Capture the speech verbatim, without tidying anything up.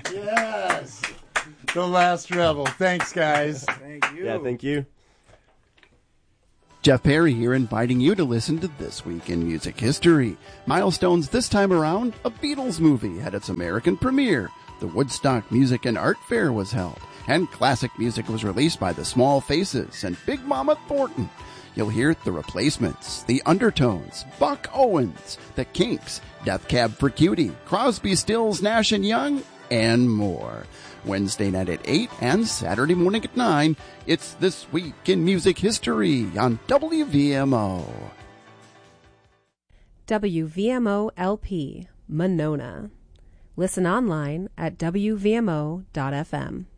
Yes. The Last Rebel. Thanks, guys. Thank you. Yeah, thank you. Jeff Perry here, inviting you to listen to This Week in Music History. Milestones this time around, a Beatles movie had its American premiere. The Woodstock Music and Art Fair was held, and classic music was released by the Small Faces and Big Mama Thornton. You'll hear The Replacements, The Undertones, Buck Owens, The Kinks, Death Cab for Cutie, Crosby, Stills, Nash and Young, and more. Wednesday night at eight and Saturday morning at nine, it's This Week in Music History on W V M O. W V M O L P, Monona. Listen online at W V M O dot F M.